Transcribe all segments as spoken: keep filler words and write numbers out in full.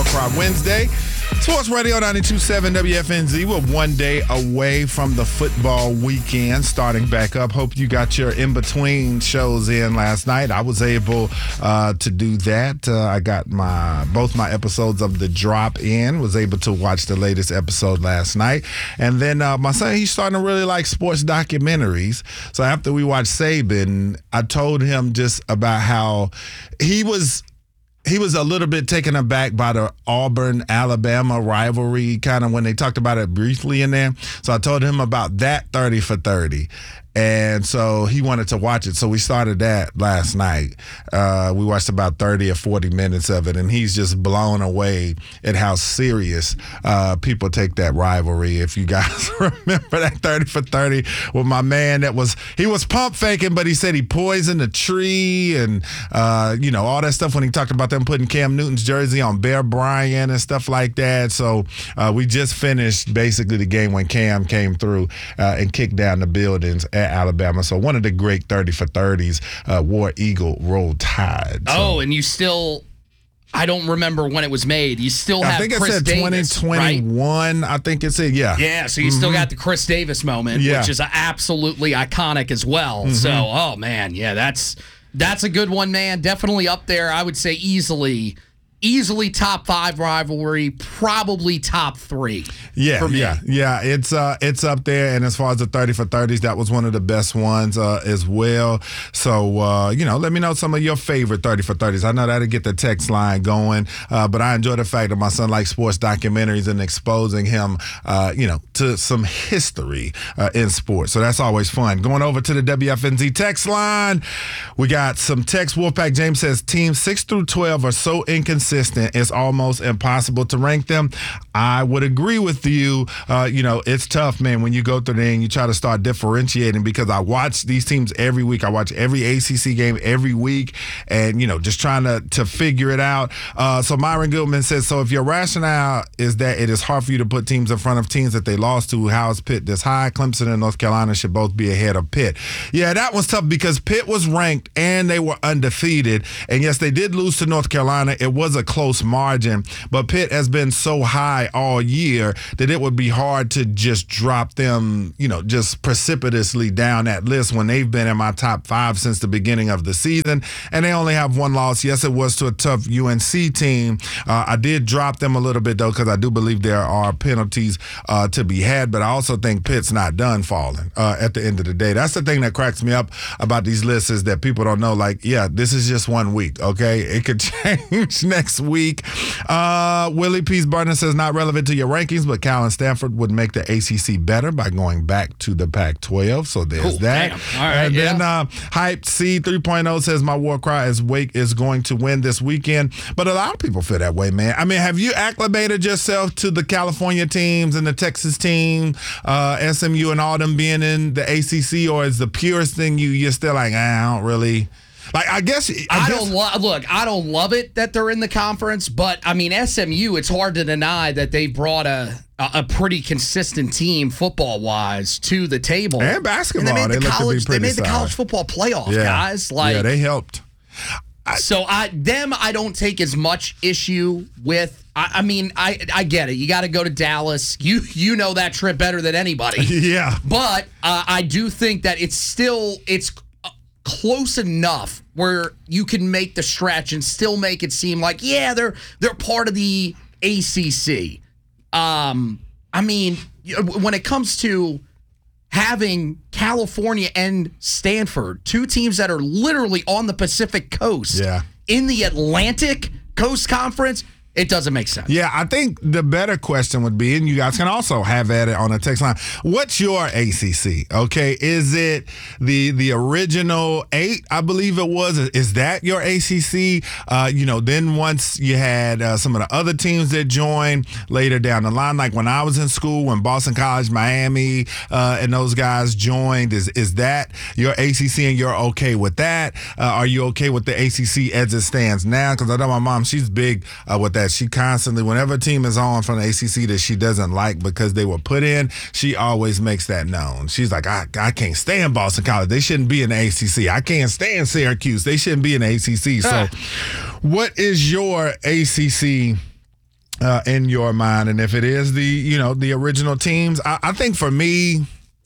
War Cry Wednesday. Sports Radio ninety-two point seven W F N Z. We're one day away from the football weekend starting back up. Hope you got your in-between shows in last night. I was able uh, to do that. Uh, I got my both my episodes of The Drop in. Was able to watch the latest episode last night. And then uh, my son, he's starting to really like sports documentaries. So after we watched Saban, I told him just about how he was... He was a little bit taken aback by the Auburn-Alabama rivalry, kind of when they talked about it briefly in there. So I told him about that thirty for thirty. And so he wanted to watch it. So we started that last night. Uh, we watched about thirty or forty minutes of it, and he's just blown away at how serious uh, people take that rivalry. If you guys remember that thirty for thirty with my man that was, he was pump faking, but he said he poisoned a tree and, uh, you know, all that stuff when he talked about them putting Cam Newton's jersey on Bear Bryant and stuff like that. So uh, we just finished basically the game when Cam came through uh, and kicked down the buildings at Alabama. So one of the great thirty for thirties, uh, War Eagle, Roll Tide. So. Oh, and you still, I don't remember when it was made. You still have I think Chris it said Davis, twenty twenty-one. right? I think it said, yeah. Yeah, so you mm-hmm. still got the Chris Davis moment, yeah. which is absolutely iconic as well. Mm-hmm. So, oh man, yeah, that's that's a good one, man. Definitely up there. I would say easily. Easily top five rivalry, probably top three. Yeah, for me. yeah, yeah. It's uh, it's up there. And as far as the thirty for thirties, that was one of the best ones uh, as well. So uh, you know, let me know some of your favorite thirty for thirties. I know that'll get the text line going. Uh, but I enjoy the fact that my son likes sports documentaries and exposing him, uh, you know, to some history uh, in sports. So that's always fun. Going over to the W F N Z text line, we got some text. Wolfpack James says teams six through twelve are so inconsistent. It's almost impossible to rank them. I would agree with you. Uh, you know, it's tough, man, when you go through there and you try to start differentiating, because I watch these teams every week. I watch every A C C game every week and, you know, just trying to, to figure it out. Uh, so Myron Goodman says, so if your rationale is that it is hard for you to put teams in front of teams that they lost to, how is Pitt this high? Clemson and North Carolina should both be ahead of Pitt. Yeah, that was tough because Pitt was ranked and they were undefeated. And yes, they did lose to North Carolina. It was a close margin, but Pitt has been so high all year that it would be hard to just drop them, you know, just precipitously down that list when they've been in my top five since the beginning of the season, and they only have one loss. Yes, it was to a tough U N C team. Uh, I did drop them a little bit, though, because I do believe there are penalties uh, to be had, but I also think Pitt's not done falling uh, at the end of the day. That's the thing that cracks me up about these lists is that people don't know, like, yeah, this is just one week, okay? It could change next week. Uh, Willie Peace Barton says, not relevant to your rankings, but Cal and Stanford would make the A C C better by going back to the Pac twelve. So there's cool. that. Damn. All right, and yeah. then uh, Hype C three point oh says, my war cry is Wake is going to win this weekend. But a lot of people feel that way, man. I mean, have you acclimated yourself to the California teams and the Texas team, uh, S M U and all them being in the A C C, or is the purest thing you, you're still like, ah, I don't really... Like, I guess I, I guess, don't lo- look. I don't love it that they're in the conference, but I mean S M U. It's hard to deny that they brought a a pretty consistent team football wise to the table and basketball. And they made they the college. They made solid. the college football playoff, yeah. guys. Like, yeah, they helped. I, so I them I don't take as much issue with. I, I mean I I get it. You got to go to Dallas. You you know that trip better than anybody. Yeah, but uh, I do think that it's still it's. close enough where you can make the stretch and still make it seem like, yeah, they're they're part of the A C C. Um, I mean, when it comes to having California and Stanford, two teams that are literally on the Pacific Coast, yeah. in the Atlantic Coast Conference, it doesn't make sense. Yeah, I think the better question would be, and you guys can also have at it on the text line, what's your A C C, okay? Is it the the original eight, I believe it was? Is that your A C C? Uh, you know, then once you had uh, some of the other teams that joined later down the line, like when I was in school, when Boston College, Miami, uh, and those guys joined, is, is that your A C C and you're okay with that? Uh, are you okay with the A C C as it stands now? Because I know my mom, she's big uh, with that. She constantly, whenever a team is on from the A C C that she doesn't like because they were put in, she always makes that known. She's like, I, I can't stand Boston College. They shouldn't be in the A C C. I can't stand Syracuse. They shouldn't be in the A C C. So what is your A C C uh, in your mind. And if it is the, you know, the original teams, I, I think for me,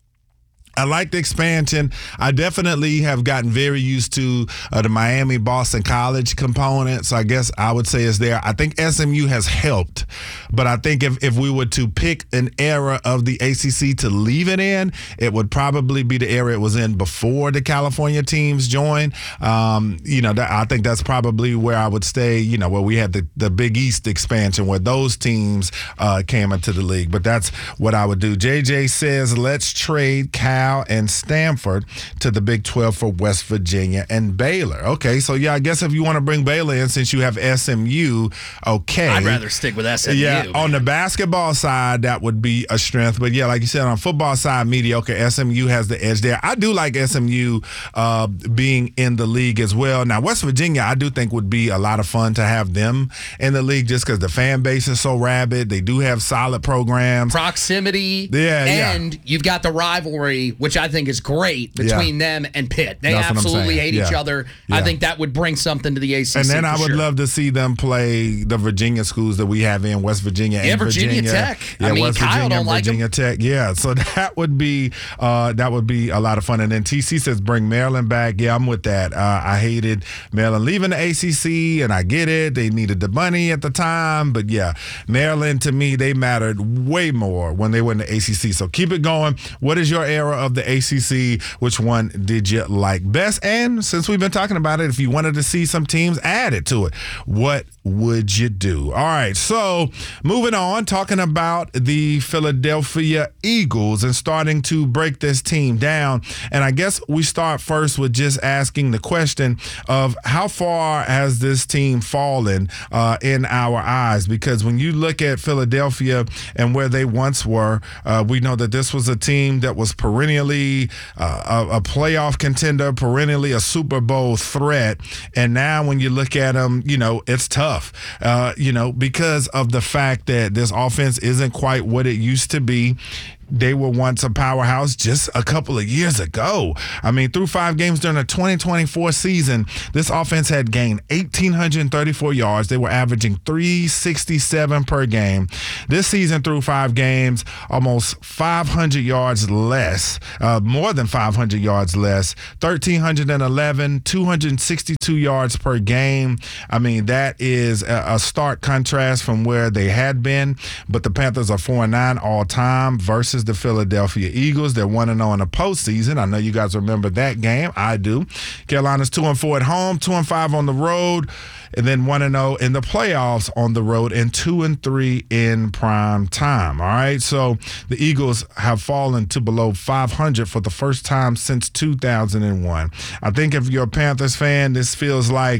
I like the expansion. I definitely have gotten very used to uh, the Miami Boston College component. So I guess I would say it's there. I think S M U has helped. But I think if, if we were to pick an era of the A C C to leave it in, it would probably be the era it was in before the California teams joined. Um, you know, that, I think that's probably where I would stay, you know, where we had the, the Big East expansion, where those teams uh, came into the league. But that's what I would do. J J says, let's trade Cal and Stanford to the Big twelve for West Virginia and Baylor. Okay, so yeah, I guess if you want to bring Baylor in, since you have S M U, okay. I'd rather stick with S M U. Yeah, man. On the basketball side, that would be a strength. But yeah, like you said, on football side, mediocre. S M U has the edge there. I do like S M U uh, being in the league as well. Now, West Virginia, I do think would be a lot of fun to have them in the league just because the fan base is so rabid. They do have solid programs. Proximity. Yeah, and yeah. you've got the rivalry, which I think is great, between yeah. them and Pitt. They That's absolutely hate yeah. each other. Yeah. I think that would bring something to the A C C. And then I would sure. love to see them play the Virginia schools that we have in West Virginia yeah, and Virginia, Virginia Tech. Yeah, I mean, West Kyle Virginia don't and like Virginia Tech. Yeah, so that would be uh, that would be a lot of fun. And then T C says bring Maryland back. Yeah, I'm with that. Uh, I hated Maryland leaving the A C C, and I get it. They needed the money at the time, but yeah, Maryland to me they mattered way more when they were in the A C C. So keep it going. What is your era of the A C C? Which one did you like best? And since we've been talking about it, if you wanted to see some teams added to it, what would you do? All right, so moving on, talking about the Philadelphia Eagles and starting to break this team down. And I guess we start first with just asking the question of how far has this team fallen uh, in our eyes? Because when you look at Philadelphia and where they once were, uh, we know that this was a team that was perennially uh, a, a playoff contender, perennially a Super Bowl threat. And now when you look at them, you know, it's tough, uh, you know, because of the fact that this offense isn't quite what it used to be. They were once a powerhouse just a couple of years ago. I mean, through five games during the twenty twenty-four season, this offense had gained one thousand eight hundred thirty-four yards. They were averaging three sixty-seven per game. This season, through five games, almost five hundred yards less, uh, more than five hundred yards less, one thousand three hundred eleven, two hundred sixty-two yards per game. I mean, that is a, a stark contrast from where they had been. But the Panthers are four and nine all time versus the Philadelphia Eagles. They're one and oh in the postseason. I know you guys remember that game. I do. Carolina's two and four at home, two and five on the road, and then one and oh in the playoffs on the road, and two and three in prime time. All right, so the Eagles have fallen to below five hundred for the first time since two thousand one. I think if you're a Panthers fan, this feels like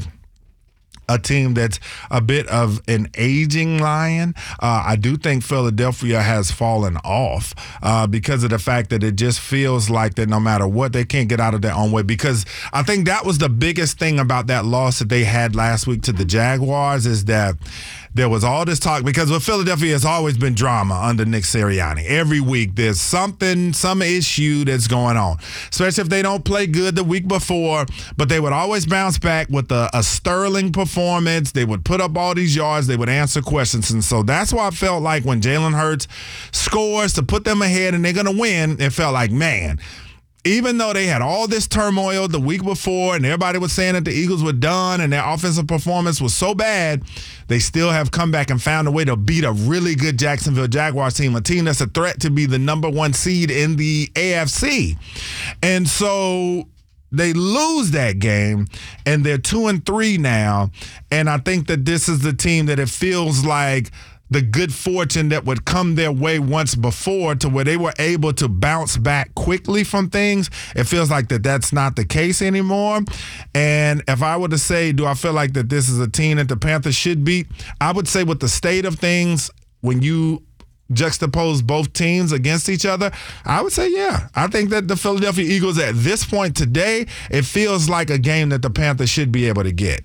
a team that's a bit of an aging lion. Uh, I do think Philadelphia has fallen off uh, because of the fact that it just feels like that no matter what, they can't get out of their own way. Because I think that was the biggest thing about that loss that they had last week to the Jaguars, is that there was all this talk, because with Philadelphia, it's always been drama under Nick Sirianni. Every week, there's something, some issue that's going on, especially if they don't play good the week before. But they would always bounce back with a, a sterling performance. They would put up all these yards. They would answer questions. And so that's why I felt like when Jalen Hurts scores to put them ahead and they're going to win, it felt like, man, even though they had all this turmoil the week before and everybody was saying that the Eagles were done and their offensive performance was so bad, they still have come back and found a way to beat a really good Jacksonville Jaguars team, a team that's a threat to be the number one seed in the A F C. And so they lose that game, and they're two and three now. And I think that this is the team that it feels like the good fortune that would come their way once before, to where they were able to bounce back quickly from things. It feels like that that's not the case anymore. And if I were to say, do I feel like that this is a team that the Panthers should beat? I would say with the state of things, when you juxtapose both teams against each other, I would say, yeah, I think that the Philadelphia Eagles at this point today, it feels like a game that the Panthers should be able to get.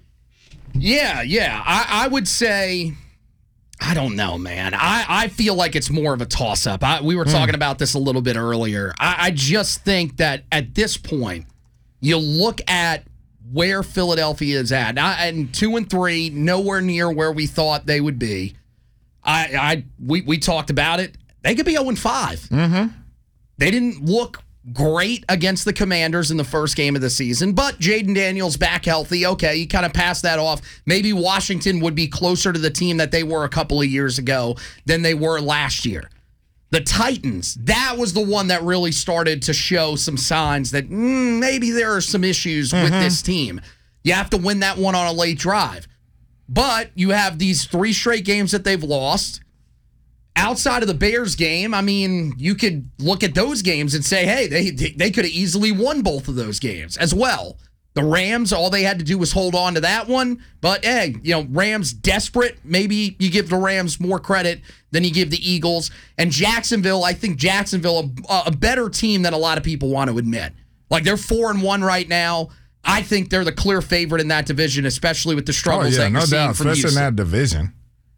Yeah, yeah. I, I would say, I don't know, man. I, I feel like it's more of a toss-up. I, we were mm. talking about this a little bit earlier. I, I just think that at this point, you look at where Philadelphia is at, I, and two and three, nowhere near where we thought they would be. I, I we, we talked about it. They could be oh and five. Mm-hmm. They didn't look great against the Commanders in the first game of the season, but Jaden Daniels back healthy. Okay, you kind of pass that off. Maybe Washington would be closer to the team that they were a couple of years ago than they were last year. The Titans, that was the one that really started to show some signs that mm, maybe there are some issues mm-hmm. with this team. You have to win that one on a late drive. But you have these three straight games that they've lost. Outside of the Bears game, I mean, you could look at those games and say, hey, they they could have easily won both of those games as well. The Rams, all they had to do was hold on to that one. But, hey, you know, Rams desperate. Maybe you give the Rams more credit than you give the Eagles. And Jacksonville, I think Jacksonville, a, a better team than a lot of people want to admit. Like, they're four and one right now. I think they're the clear favorite in that division, especially with the struggles oh, yeah, that you're no seeing doubt, from especially Houston. in that division.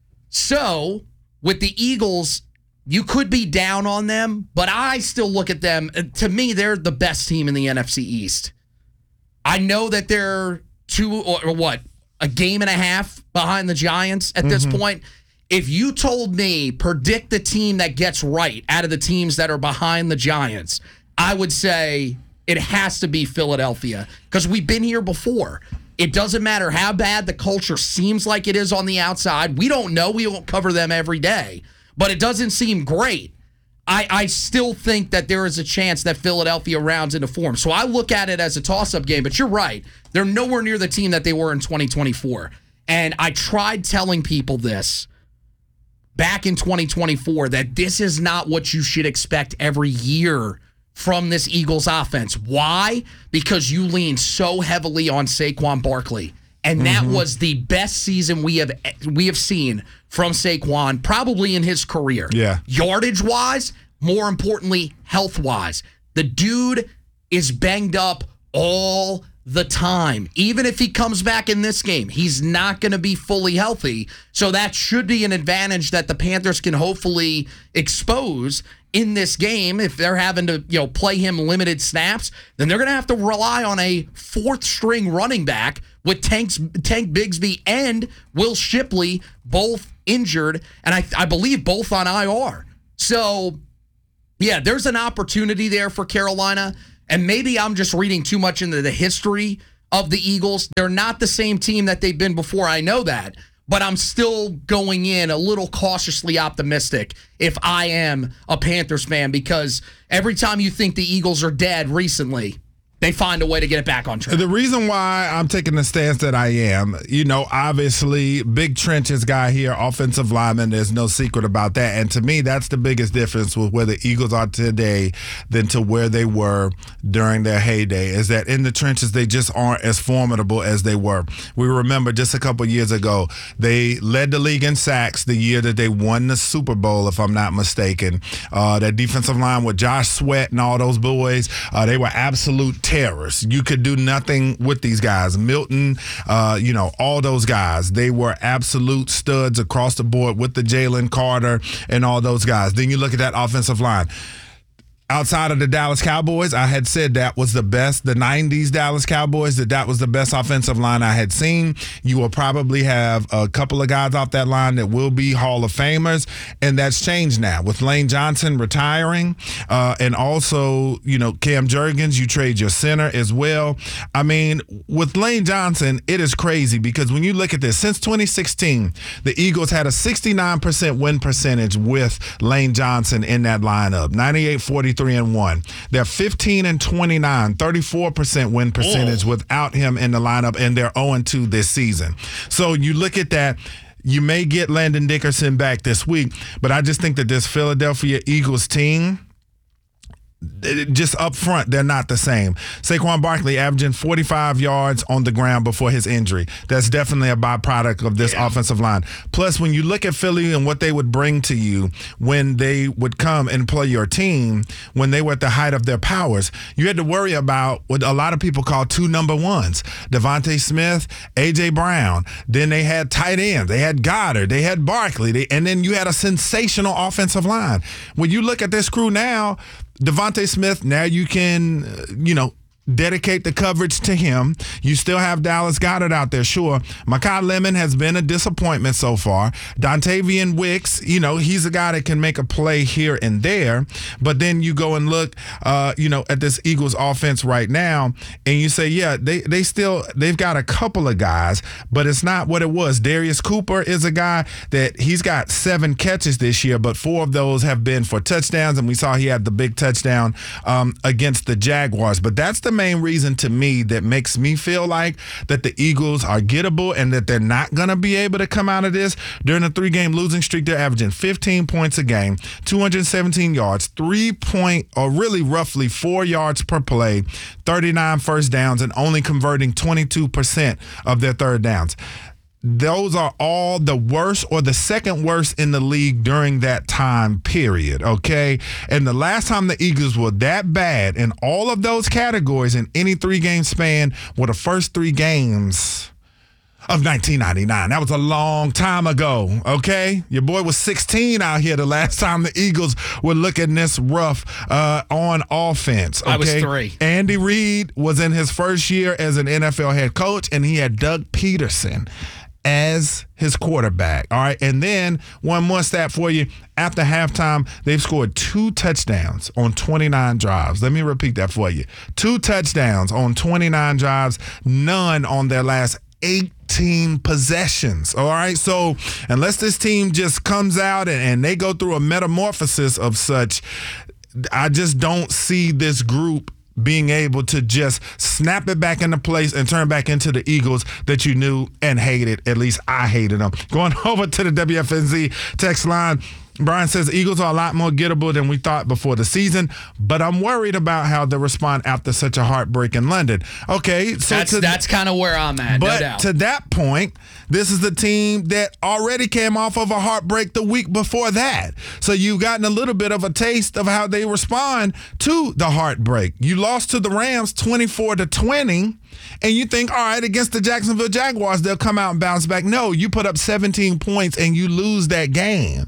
So, with the Eagles, you could be down on them, but I still look at them. To me, they're the best team in the N F C East. I know that they're two or, or what, a game and a half behind the Giants at this mm-hmm. point. If you told me predict the team that gets right out of the teams that are behind the Giants, I would say it has to be Philadelphia because we've been here before. It doesn't matter how bad the culture seems like it is on the outside. We don't know. We won't cover them every day. But it doesn't seem great. I, I still think that there is a chance that Philadelphia rounds into form. So I look at it as a toss-up game. But you're right. They're nowhere near the team that they were in twenty twenty-four. And I tried telling people this back in twenty twenty-four, that this is not what you should expect every year from this Eagles offense. Why? Because you lean so heavily on Saquon Barkley. And that mm-hmm. was the best season we have we have seen from Saquon probably in his career. Yeah. Yardage-wise, more importantly, health-wise. The dude is banged up all the time. Even if he comes back in this game, he's not going to be fully healthy. So that should be an advantage that the Panthers can hopefully expose in this game. If they're having to, you know, play him limited snaps, then they're going to have to rely on a fourth string running back with Tank's, Tank Bigsby and Will Shipley both injured, and I, I believe both on I R. So, yeah, there's an opportunity there for Carolina, and maybe I'm just reading too much into the history of the Eagles. They're not the same team that they've been before. I know that. But I'm still going in a little cautiously optimistic if I am a Panthers fan, because every time you think the Eagles are dead recently, they find a way to get it back on track. The reason why I'm taking the stance that I am, you know, obviously, big trenches guy here, offensive lineman, there's no secret about that. And to me, that's the biggest difference with where the Eagles are today than to where they were during their heyday, is that in the trenches, they just aren't as formidable as they were. We remember just a couple years ago, they led the league in sacks the year that they won the Super Bowl, if I'm not mistaken. Uh, that defensive line with Josh Sweat and all those boys, uh, they were absolute terrorists. You could do nothing with these guys. Milton, uh, you know, all those guys, they were absolute studs across the board with the Jalen Carter and all those guys. Then you look at that offensive line. Outside of the Dallas Cowboys, I had said that was the best, the nineties Dallas Cowboys, that that was the best offensive line I had seen. You will probably have a couple of guys off that line that will be Hall of Famers, and that's changed now with Lane Johnson retiring, uh, and also, you know, Cam Jurgens, you trade your center as well. I mean, with Lane Johnson, it is crazy because when you look at this, since twenty sixteen, the Eagles had a sixty-nine percent win percentage with Lane Johnson in that lineup, ninety-eight forty-three and one. They're fifteen and twenty-nine, thirty-four percent win percentage oh. without him in the lineup, and they're oh and two this season. So you look at that. You may get Landon Dickerson back this week, but I just think that this Philadelphia Eagles team, just up front, they're not the same. Saquon Barkley averaging forty-five yards on the ground before his injury. That's definitely a byproduct of this yeah. offensive line. Plus, when you look at Philly and what they would bring to you when they would come and play your team, when they were at the height of their powers, you had to worry about what a lot of people call two number ones. Devontae Smith, A J. Brown. Then they had tight ends. They had Goddard. They had Barkley. They, and then you had a sensational offensive line. When you look at this crew now, Devontae Smith, now you can, uh, you know, dedicate the coverage to him. You still have Dallas Goedert out there, sure. Mekhi Lemon has been a disappointment so far. Dontavian Wicks, you know, he's a guy that can make a play here and there. But then you go and look, uh, you know, at this Eagles offense right now, and you say, yeah, they they still they've got a couple of guys, but it's not what it was. Darius Cooper is a guy that he's got seven catches this year, but four of those have been for touchdowns, and we saw he had the big touchdown um, against the Jaguars. But that's the main reason to me that makes me feel like that the Eagles are gettable and that they're not going to be able to come out of this. During a three-game losing streak, they're averaging fifteen points a game, two hundred seventeen yards, three point, or really roughly four yards per play, thirty-nine first downs, and only converting twenty-two percent of their third downs. Those are all the worst or the second worst in the league during that time period, okay? And the last time the Eagles were that bad in all of those categories in any three-game span were the first three games of nineteen ninety-nine. That was a long time ago, okay? Your boy was sixteen out here the last time the Eagles were looking this rough uh, on offense, okay? I was three. Andy Reid was in his first year as an N F L head coach, and he had Doug Peterson as his quarterback. All right. And then one more stat for you. After halftime, they've scored two touchdowns on twenty-nine drives. Let me repeat that for you. Two touchdowns on twenty-nine drives, none on their last eighteen possessions. All right. So unless this team just comes out and, and they go through a metamorphosis of such, I just don't see this group being able to just snap it back into place and turn back into the Eagles that you knew and hated. At least I hated them. Going over to the W F N Z text line, Brian says Eagles are a lot more gettable than we thought before the season, but I'm worried about how they respond after such a heartbreak in London. Okay, so that's, to, that's kind of where I'm at, but no doubt. To that point, this is the team that already came off of a heartbreak the week before that. So you've gotten a little bit of a taste of how they respond to the heartbreak. You lost to the Rams twenty-four to twenty. And you think, all right, against the Jacksonville Jaguars, they'll come out and bounce back. No, you put up seventeen points and you lose that game.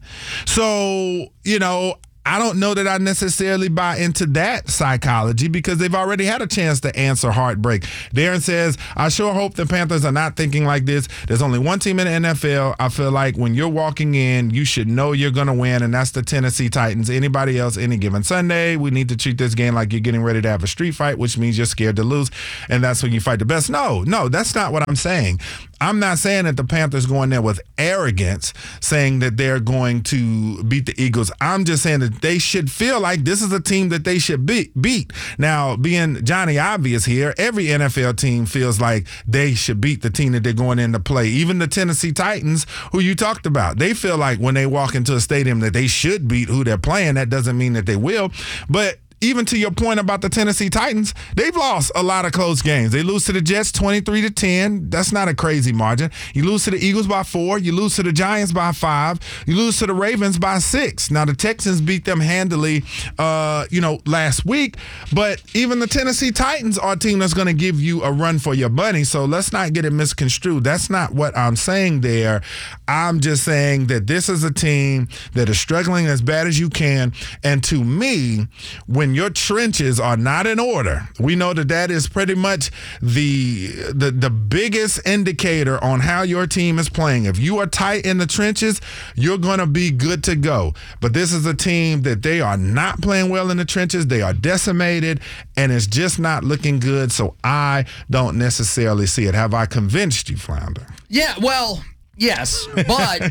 So, you know, I don't know that I necessarily buy into that psychology because they've already had a chance to answer heartbreak. Darren says, I sure hope the Panthers are not thinking like this. There's only one team in the N F L. I feel like when you're walking in, you should know you're going to win, and that's the Tennessee Titans. Anybody else, any given Sunday, we need to treat this game like you're getting ready to have a street fight, which means you're scared to lose, and that's when you fight the best. No, no, that's not what I'm saying. I'm not saying that the Panthers go in there with arrogance, saying that they're going to beat the Eagles. I'm just saying that they should feel like this is a team that they should beat. beat. Now, being Johnny Obvious here, every N F L team feels like they should beat the team that they're going in to play. Even the Tennessee Titans, who you talked about, they feel like when they walk into a stadium that they should beat who they're playing. That doesn't mean that they will. But even to your point about the Tennessee Titans, they've lost a lot of close games. They lose to the Jets twenty-three to ten. That's not a crazy margin. You lose to the Eagles by four. You lose to the Giants by five. You lose to the Ravens by six. Now, the Texans beat them handily, uh, you know, last week. But even the Tennessee Titans are a team that's going to give you a run for your money. So let's not get it misconstrued. That's not what I'm saying there. I'm just saying that this is a team that is struggling as bad as you can. And to me, when your trenches are not in order, we know that that is pretty much the, the the biggest indicator on how your team is playing. If you are tight in the trenches, you're going to be good to go. But this is a team that they are not playing well in the trenches. They are decimated, and it's just not looking good. So I don't necessarily see it. Have I convinced you, Flounder? Yeah, well, yes, but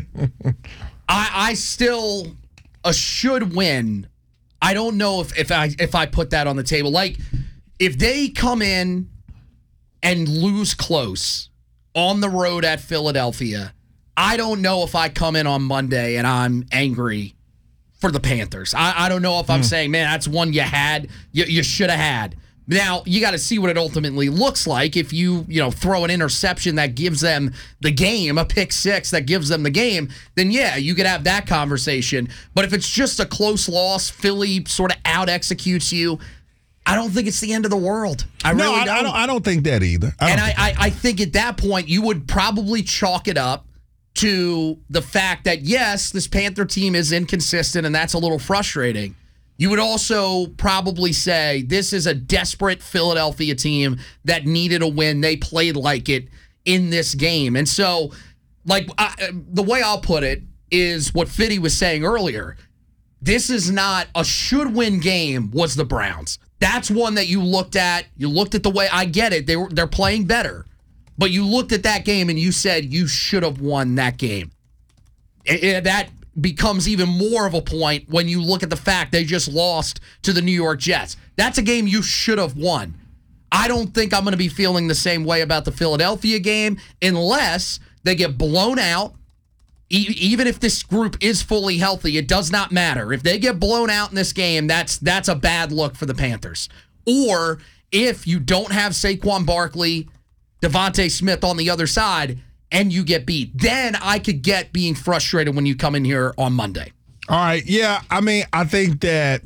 I, I still a should win. I don't know if, if I if I put that on the table. Like, if they come in and lose close on the road at Philadelphia, I don't know if I come in on Monday and I'm angry for the Panthers. I, I don't know if I'm mm. saying, man, that's one you had, you, you should have had. Now, you got to see what it ultimately looks like. If you, you know, throw an interception that gives them the game, a pick six that gives them the game, then yeah, you could have that conversation. But if it's just a close loss, Philly sort of out executes you, I don't think it's the end of the world. I no, really I, don't. I don't. I don't think that either. I and I, I, I think at that point, you would probably chalk it up to the fact that, yes, this Panther team is inconsistent, and that's a little frustrating. You would also probably say this is a desperate Philadelphia team that needed a win. They played like it in this game. And so, like, I, the way I'll put it is what Fitty was saying earlier. This is not a should-win game was the Browns. That's one that you looked at. You looked at the way, I get it, they were, they're playing better. But you looked at that game and you said you should have won that game. It, it, that becomes even more of a point when you look at the fact they just lost to the New York Jets. That's a game you should have won. I don't think I'm going to be feeling the same way about the Philadelphia game unless they get blown out. E- even if this group is fully healthy, it does not matter. If they get blown out in this game, that's that's a bad look for the Panthers. Or if you don't have Saquon Barkley, Devontae Smith on the other side, and you get beat, then I could get being frustrated when you come in here on Monday. All right. Yeah. I mean, I think that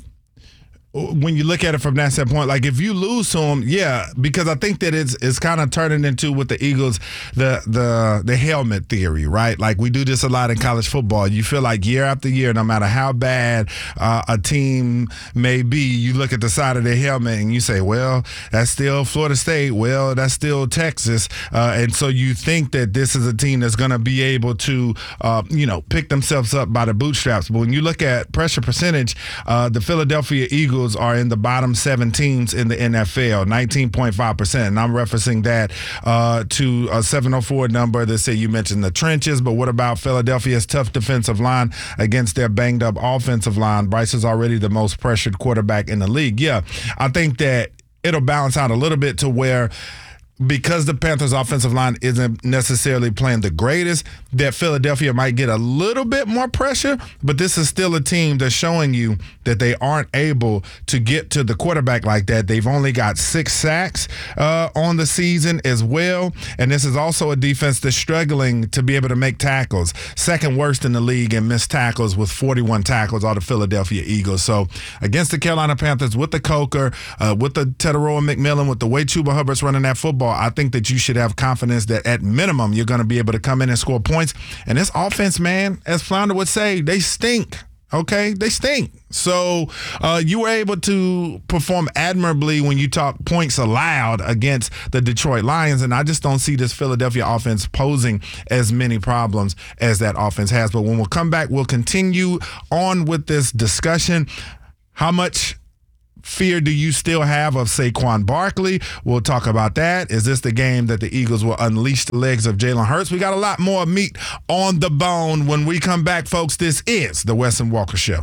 when you look at it from that standpoint, like if you lose to them, yeah, because I think that it's it's kind of turning into with the Eagles, the the the helmet theory, right? Like we do this a lot in college football. You feel like year after year, no matter how bad uh, a team may be, you look at the side of their helmet and you say, well, that's still Florida State. Well, that's still Texas. Uh, and so you think that this is a team that's going to be able to, uh, you know, pick themselves up by the bootstraps. But when you look at pressure percentage, uh, the Philadelphia Eagles are in the bottom seven teams in the N F L, nineteen point five percent. And I'm referencing that uh, to a seven oh four number that say you mentioned the trenches, but what about Philadelphia's tough defensive line against their banged up offensive line? Bryce is already the most pressured quarterback in the league. Yeah, I think that it'll balance out a little bit to where because the Panthers' offensive line isn't necessarily playing the greatest, that Philadelphia might get a little bit more pressure, but this is still a team that's showing you that they aren't able to get to the quarterback like that. They've only got six sacks uh, on the season as well, and this is also a defense that's struggling to be able to make tackles. Second worst in the league in missed tackles with forty-one tackles are the Philadelphia Eagles. So against the Carolina Panthers with the Coker, uh, with the Teteroa McMillan, with the way Chuba Hubbard's running that football, I think that you should have confidence that at minimum you're going to be able to come in and score points. And this offense, man, as Flounder would say, they stink. Okay, they stink. So uh, you were able to perform admirably when you talk points allowed against the Detroit Lions, and I just don't see this Philadelphia offense posing as many problems as that offense has. But when we'll come back, we'll continue on with this discussion. How much fear do you still have of Saquon Barkley? We'll talk about that. Is this the game that the Eagles will unleash the legs of Jalen Hurts? We got a lot more meat on the bone when we come back, folks. This is the Wes and Walker Show.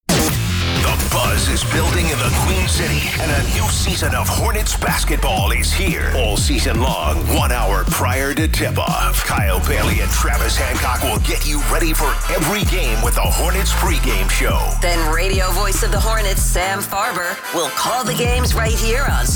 The buzz is building in the Queen City, and a new season of Hornets basketball is here. All season long, one hour prior to tip-off, Kyle Bailey and Travis Hancock will get you ready for every game with the Hornets pregame show. Then radio voice of the Hornets, Sam Farber, will call the games right here on